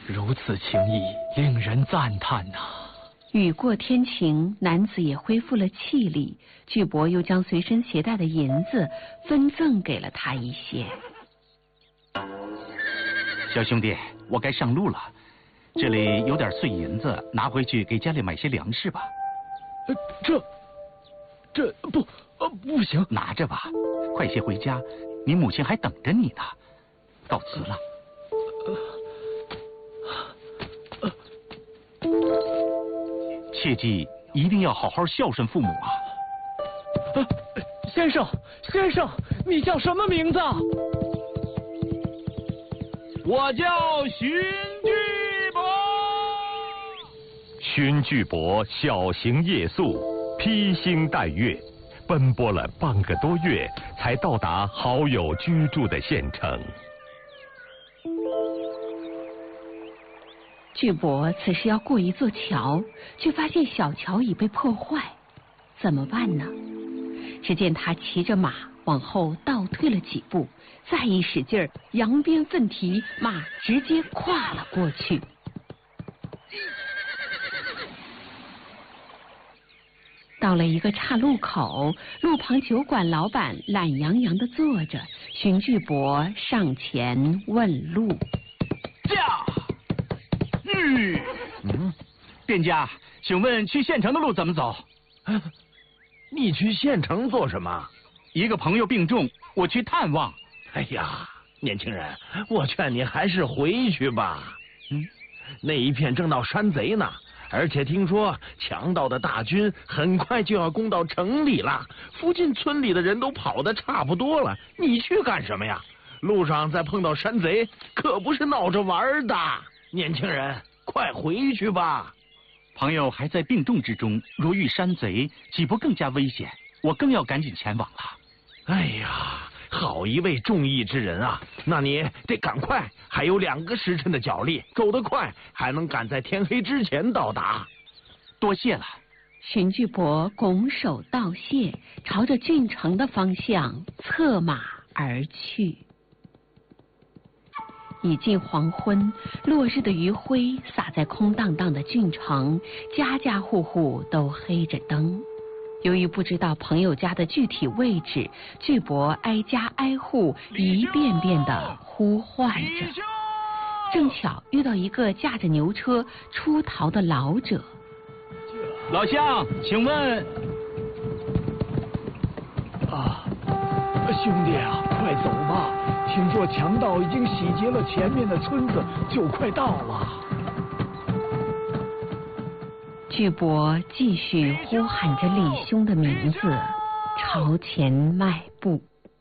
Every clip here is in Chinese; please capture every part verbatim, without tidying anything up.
如此情谊，令人赞叹呐、啊。 雨过天晴，男子也恢复了气力。巨伯又将随身携带的银子分赠给了他一些。 小兄弟，我该上路了，这里有点碎银子，拿回去给家里买些粮食吧。 呃，这，这不，呃，不行， 拿着吧，快些回家，你母亲还等着你呢。告辞了。呃呃、切记一定要好好孝顺父母啊！ 呃、先生，先生，你叫什么名字？ 我叫荀巨伯。 荀巨伯小行夜宿，披星戴月，奔波了半个多月，才到达好友居住的县城。 巨伯此时要过一座桥，却发现小桥已被破坏，怎么办呢？只见他骑着马往后倒退了几步，再一使劲儿，扬鞭奋蹄，马直接跨了过去。到了一个岔路口，路旁酒馆老板懒洋洋地坐着，荀巨伯上前问路。 驾！吁！嗯，店家，请问去县城的路怎么走？ 啊、你去县城做什么？ 一个朋友病重，我去探望。 哎呀，年轻人，我劝你还是回去吧。嗯，那一片正闹山贼呢。而且听说强盗的大军很快就要攻到城里了，附近村里的人都跑得差不多了，你去干什么呀？路上再碰到山贼，可不是闹着玩的。年轻人，快回去吧。 朋友还在病重之中，若遇山贼，岂不更加危险？我更要赶紧前往了。 哎呀，好一位忠义之人啊！那你得赶快，还有两个时辰的脚力，走得快还能赶在天黑之前到达。 多谢了。 荀巨伯拱手道谢，朝着郡城的方向策马而去。已近黄昏，落日的余晖洒在空荡荡的郡城，家家户户都黑着灯。由于不知道朋友家的具体位置，巨伯挨家挨户一遍遍地呼唤着。正巧遇到一个驾着牛车出逃的老者。 老乡，请问…… 啊，兄弟啊，快走吧！听说强盗已经洗劫了前面的村子，就快到了。 巨伯继续呼喊着李兄的名字，朝前迈步。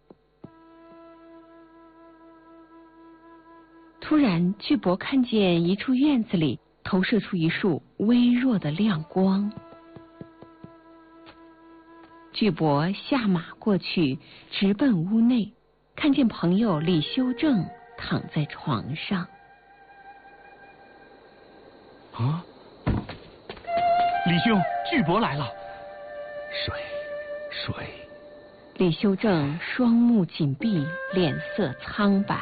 突然，巨伯看见一处院子里投射出一束微弱的亮光。巨伯下马过去，直奔屋内，看见朋友李修正躺在床上。 啊！李兄，巨伯来了。 水，水。 李修正双目紧闭，脸色苍白。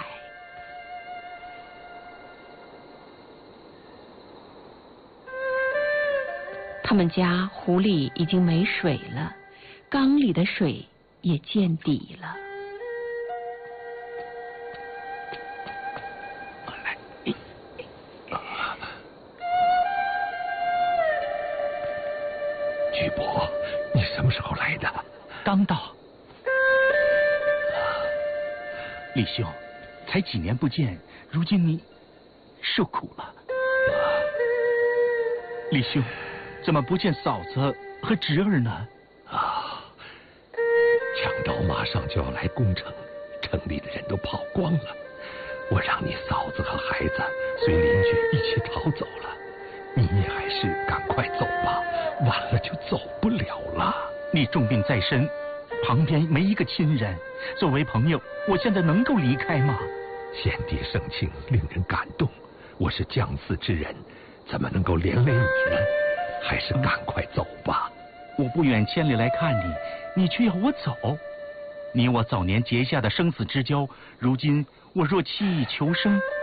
他们家湖里已经没水了，缸里的水也见底了。 巨伯，你什么时候来的？ 刚到。李兄，才几年不见，如今你受苦了。李兄，怎么不见嫂子和侄儿呢？ 啊，强盗马上就要来攻城，城里的人都跑光了。我让你嫂子和孩子随邻居一起逃走了，你也还是赶快走吧，晚了就走不了了。 你重病在身，旁边没一个亲人，作为朋友，我现在能够离开吗？ 先帝盛情令人感动，我是将死之人，怎么能够连累你呢？还是赶快走吧。 我不远千里来看你，你却要我走。你我早年结下的生死之交，如今我若弃义求生，